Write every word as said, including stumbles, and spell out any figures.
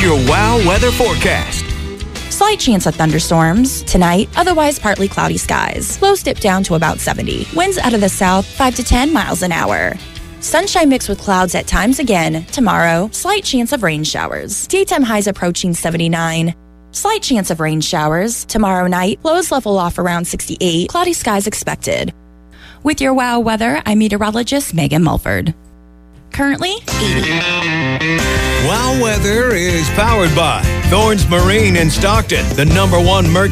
your Wow weather forecast. Slight chance of thunderstorms tonight, otherwise partly cloudy skies. Lows dip down to about seventy. Winds out of the south, five to ten miles an hour. Sunshine mixed with clouds at times again. Tomorrow, slight chance of rain showers. Daytime highs approaching seventy-nine. Slight chance of rain showers. Tomorrow night, lows level off around sixty-eight. Cloudy skies expected. With your Wow weather, I'm meteorologist Megan Mulford. Currently, Wow weather is powered by Thorns Marine in Stockton, the number one merchant